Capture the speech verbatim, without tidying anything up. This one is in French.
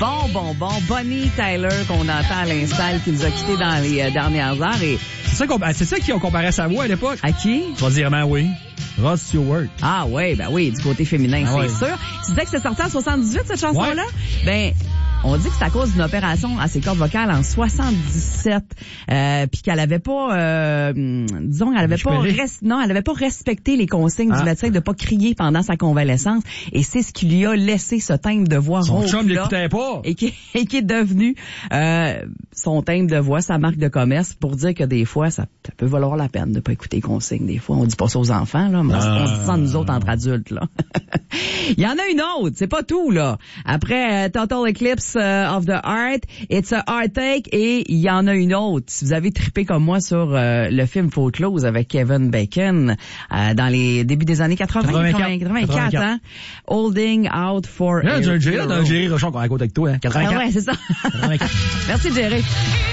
Bon, bon, bon. Bonnie Tyler qu'on entend à l'instant, qui nous a quittés dans les euh, dernières heures. Et... C'est ça, qu'on, c'est ça qui ont comparé à sa voix à l'époque. À qui? Tu vas dire, ben oui. Rod Stewart. Ah oui, ben oui, du côté féminin, ah, c'est oui. sûr. Tu disais que c'est sorti en soixante-dix-huit, cette chanson-là? Ouais. Ben... On dit que c'est à cause d'une opération à ses cordes vocales en soixante-dix-sept, euh, puis qu'elle avait pas, euh, disons, elle avait pas, res- non, elle avait pas respecté les consignes ah. du médecin de pas crier pendant sa convalescence, et c'est ce qui lui a laissé ce timbre de voix son chum là, l'écoutait pas, et qui, et qui est devenu euh, son timbre de voix, sa marque de commerce, pour dire que des fois, ça, ça peut valoir la peine de pas écouter les consignes. Des fois, on dit pas ça aux enfants, là, mais ah. on se dit ça nous autres entre adultes, là. Il y en a une autre, c'est pas tout, là. Après euh, Total Eclipse uh, of the Heart, It's a Heartache, et il y en a une autre. Si vous avez trippé comme moi sur euh, le film Footloose avec Kevin Bacon euh, dans les débuts des années quatre-vingts, quatre-vingt-quatre, hein? Holding Out for a... J'ai un Jerry, Jerry Rochon qu'on raconte avec toi, hein? quatre-vingt-quatre. Ah ouais, c'est ça. Merci, Jerry.